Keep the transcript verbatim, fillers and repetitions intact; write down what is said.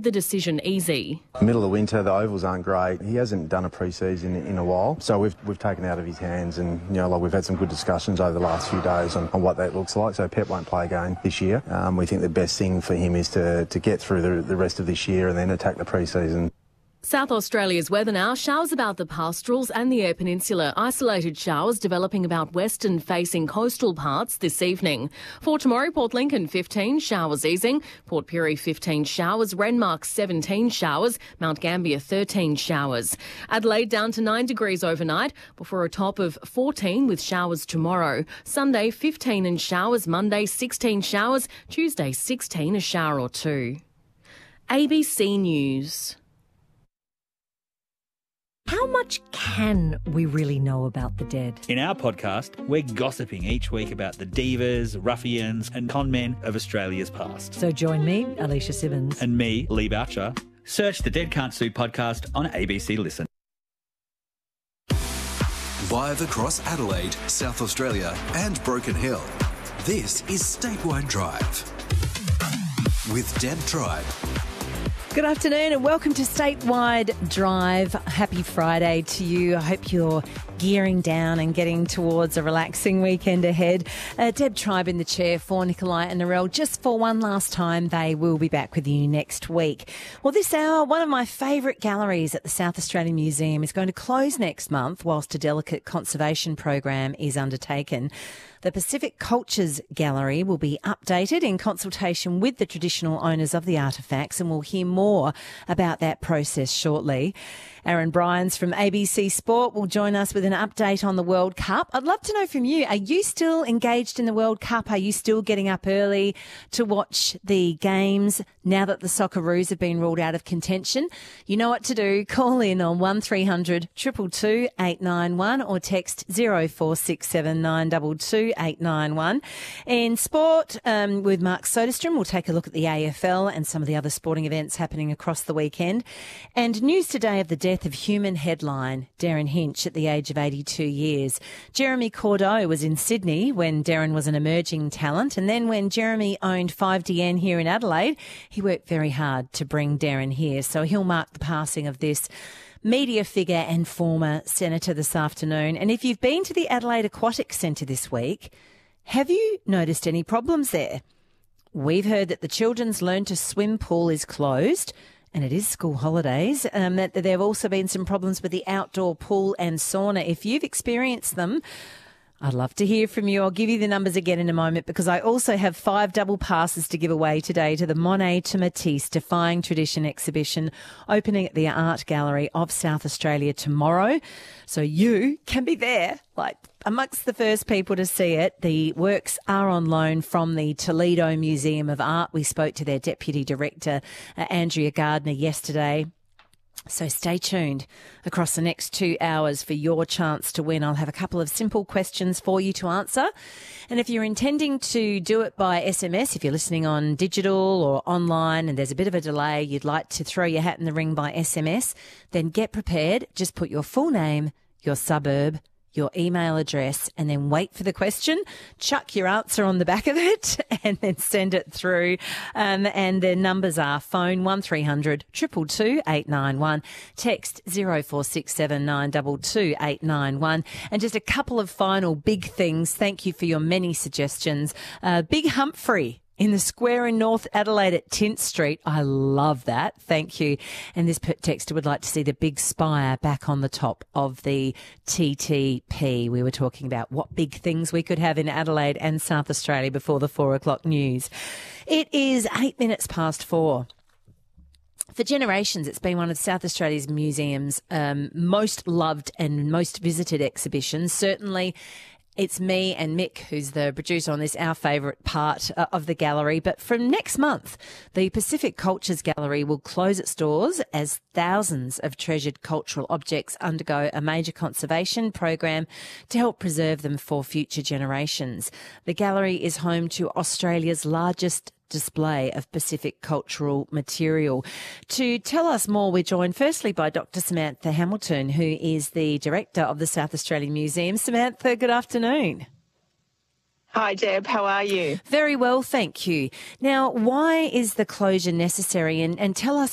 the decision easy. Middle of winter, the ovals aren't great. He hasn't done a pre-season in a while, so we've we've taken it out of his hands, and you know, like we've had some good discussions over the last few days on, on what that looks like. So Pep won't play again this year. Um, we think the best thing for him is to to get through the, the rest of this year and then attack the pre-season. South Australia's weather now. Showers about the pastorals and the Eyre Peninsula. Isolated showers developing about western-facing coastal parts this evening. For tomorrow, Port Lincoln fifteen, showers easing. Port Pirie fifteen showers. Renmark seventeen showers. Mount Gambier thirteen showers. Adelaide down to nine degrees overnight before a top of fourteen with showers tomorrow. Sunday fifteen and showers. Monday sixteen showers. Tuesday sixteen, a shower or two. A B C News. How much can we really know about the dead? In our podcast, we're gossiping each week about the divas, ruffians and con men of Australia's past. So join me, Alicia Simmons. And me, Lee Boucher. Search the Dead Can't Sue podcast on A B C Listen. Live across Adelaide, South Australia and Broken Hill, this is Statewide Drive with Deb Tribe. Good afternoon and welcome to Statewide Drive. Happy Friday to you. I hope you're gearing down and getting towards a relaxing weekend ahead. Uh, Deb Tribe in the chair for Nikolai and Narelle. Just for one last time, they will be back with you next week. Well, this hour, one of my favourite galleries at the South Australian Museum is going to close next month whilst a delicate conservation program is undertaken. The Pacific Cultures Gallery will be updated in consultation with the traditional owners of the artefacts, and we'll hear more about that process shortly. Aaron Bryans from A B C Sport will join us with an update on the World Cup. I'd love to know from you, are you still engaged in the World Cup? Are you still getting up early to watch the games now that the Socceroos have been ruled out of contention? You know what to do. Call in on one three hundred two two two eight nine one or text zero four six seven nine two two eight nine one. In sport, um, with Mark Soderstrom, we'll take a look at the A F L and some of the other sporting events happening across the weekend. And news today of the death of human headline Darren Hinch at the age of eighty-two years. Jeremy Cordeaux was in Sydney when Darren was an emerging talent, and then when Jeremy owned five D N here in Adelaide, he worked very hard to bring Darren here. So he'll mark the passing of this media figure and former senator this afternoon. And if you've been to the Adelaide Aquatic Centre this week, have you noticed any problems there? We've heard that the Children's Learn to Swim pool is closed, and it is school holidays. Um, that there have also been some problems with the outdoor pool and sauna. If you've experienced them, I'd love to hear from you. I'll give you the numbers again in a moment, because I also have five double passes to give away today to the Monet to Matisse Defying Tradition exhibition opening at the Art Gallery of South Australia tomorrow. So you can be there, like amongst the first people to see it. The works are on loan from the Toledo Museum of Art. We spoke to their Deputy Director, uh, Andrea Gardner, yesterday. So stay tuned across the next two hours for your chance to win. I'll have a couple of simple questions for you to answer. And if you're intending to do it by S M S, if you're listening on digital or online and there's a bit of a delay, you'd like to throw your hat in the ring by S M S, then get prepared. Just put your full name, your suburb, your email address, and then wait for the question. Chuck your answer on the back of it and then send it through. Um, and the numbers are phone one three hundred two two two eight nine one, text zero four six seven nine two two eight nine one. And just a couple of final big things. Thank you for your many suggestions. Uh, Big Humphrey in the square in North Adelaide at Tint Street. I love that. Thank you. And this texter would like to see the big spire back on the top of the T T P. We were talking about what big things we could have in Adelaide and South Australia before the four o'clock news. It is eight minutes past four. For generations, it's been one of South Australia's museum's um, most loved and most visited exhibitions. Certainly, it's me and Mick, who's the producer on this, our favourite part uh, of the gallery. But from next month, the Pacific Cultures Gallery will close its doors as thousands of treasured cultural objects undergo a major conservation program to help preserve them for future generations. The gallery is home to Australia's largest display of Pacific cultural material. To tell us more, we're joined firstly by Doctor Samantha Hamilton, who is the Director of the South Australian Museum. Samantha, good afternoon. Hi, Deb. How are you? Very well, thank you. Now, why is the closure necessary? And, and tell us